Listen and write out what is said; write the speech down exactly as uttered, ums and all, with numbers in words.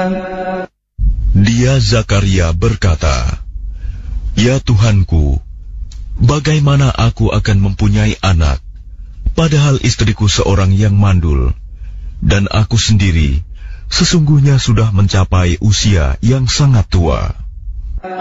Dia Zakaria berkata, "Ya Tuhanku, bagaimana aku akan mempunyai anak, padahal istriku seorang yang mandul, dan aku sendiri sesungguhnya sudah mencapai usia yang sangat tua."